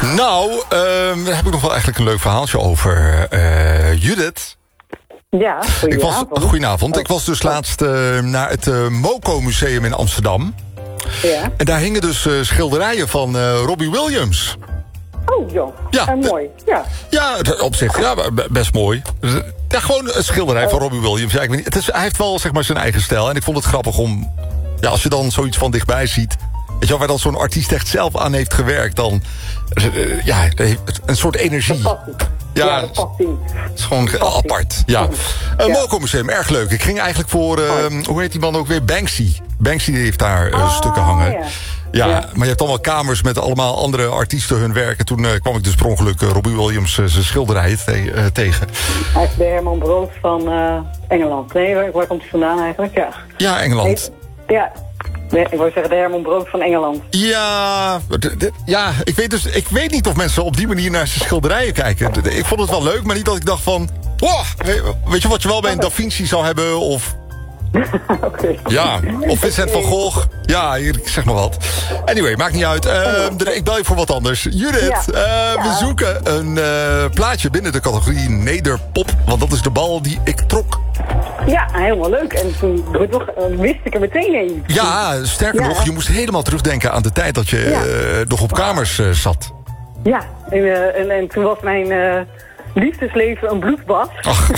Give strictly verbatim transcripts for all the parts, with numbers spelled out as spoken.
Nou, uh, daar heb ik nog wel eigenlijk een leuk verhaaltje over. Uh, Judith. Ja, goedenavond. Ik was, goedenavond. Ik was dus laatst uh, naar het uh, Moco Museum in Amsterdam. Ja. En daar hingen dus uh, schilderijen van uh, Robbie Williams. Oh joh, ja, en mooi. Ja, ja op zich ja, best mooi. Ja, gewoon een schilderij oh. van Robbie Williams. Ja, ik weet niet, het is, hij heeft wel zeg maar zijn eigen stijl. En ik vond het grappig om, ja, als je dan zoiets van dichtbij ziet, weet je wel, waar dan zo'n artiest echt zelf aan heeft gewerkt, dan uh, ja, een soort energie. Ja, ja, dat past het is gewoon apart. Ja. Uh, ja. Moco Museum, erg leuk. Ik ging eigenlijk voor, uh, hoe heet die man ook weer? Banksy. Banksy heeft daar uh, oh, stukken hangen. Ja. Ja, ja, maar je hebt allemaal kamers met allemaal andere artiesten hun werk. En toen uh, kwam ik dus per ongeluk uh, Robbie Williams uh, zijn schilderijen te- uh, tegen. Hij is de Herman Brood van uh, Engeland. Nee, waar komt hij vandaan eigenlijk? Ja, ja Engeland. Nee, ja, nee, ik wou zeggen de Herman Brood van Engeland. Ja, d- d- ja ik, weet dus, ik weet niet of mensen op die manier naar zijn schilderijen kijken. D- ik vond het wel leuk, maar niet dat ik dacht van, wow, weet je wat je wel bij een Da Vinci zou hebben? Of... Okay. Ja, of Vincent van Gogh. Ja, ik zeg maar wat. Anyway, maakt niet uit. Uh, ik bel je voor wat anders. Judith, uh, ja. we zoeken een uh, plaatje binnen de categorie nederpop. Want dat is de bal die ik trok. Ja, helemaal leuk. En toen uh, wist ik er meteen een. Ja, sterker ja. nog, je moest helemaal terugdenken aan de tijd dat je ja. uh, nog op kamers uh, zat. Ja, en, uh, en, en toen was mijn... Uh, liefdesleven een bloedbad.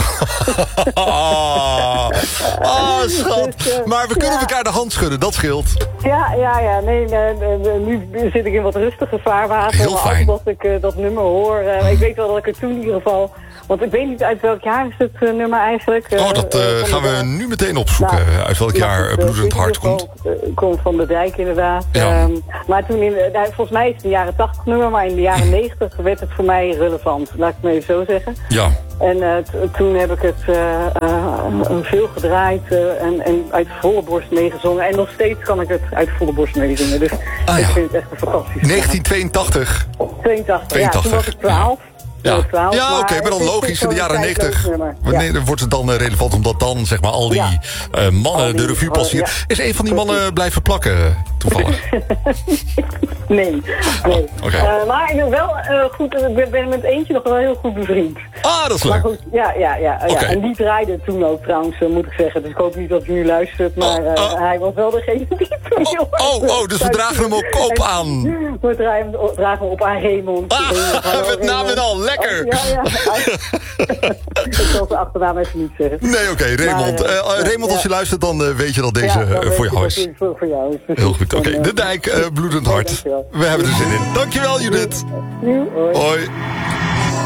Ah, oh, schat. Maar we kunnen ja. elkaar de hand schudden, dat scheelt. Ja, ja, ja. Nee, nee, nee, nu zit ik in wat rustige vaarwater. Heel fijn. Maar als ik uh, dat nummer hoor... Uh, ik weet wel dat ik er toen in ieder geval... Want ik weet niet uit welk jaar is het uh, nummer eigenlijk. Uh, oh, dat uh, uh, gaan we de, nu meteen opzoeken. Nou, uit welk jaar uh, Bloedend Hart komt. Uh, komt van de Dijk inderdaad. Ja. Um, maar toen in, uh, volgens mij is het een jaren tachtig nummer. Maar in de jaren negentig werd het voor mij relevant. Laat ik het maar even zo zeggen. Ja. En uh, t- toen heb ik het uh, uh, veel gedraaid uh, en, en uit volle borst meegezongen. En nog steeds kan ik het uit volle borst meezingen. Dus ah, ik ja. vind het echt een fantastisch. negentien tweeëntachtig. tweeëntachtig, tweeëntachtig. Ja, toen was ik twaalf. Ja. Ja, ja oké, okay, maar dan logisch in de jaren negentig ja. wordt het dan uh, relevant omdat dan zeg maar al die ja. uh, mannen al die, de revue passeren. Oh, ja. Is een van die mannen blijven plakken toevallig? nee, nee. Oh, okay. uh, maar ik ben wel uh, goed, ik ben met eentje nog wel heel goed bevriend. Ah, dat is leuk. Goed, ja, ja, ja, okay. ja. En die draaide toen ook trouwens, uh, moet ik zeggen. Dus ik hoop niet dat hij nu luistert, maar uh, oh, oh. hij was wel degene die het toen heel Oh, oh, oh, dus we dragen hem ook op aan. We dragen, dragen hem op aan Raymond. Ah, met naam en al, lekker. Oh, ja, ja. Ik zal zijn achternaam even niet zeggen. Nee, oké, okay, Raymond. Maar, uh, uh, Raymond, ja. als je luistert, dan uh, weet je dat deze ja, uh, voor jou is. Voor, voor jou is. Heel goed, oké. Okay. De Dijk, uh, Bloedend Hart. We hebben er zin in. Dankjewel, Judith. Hoi. Hoi.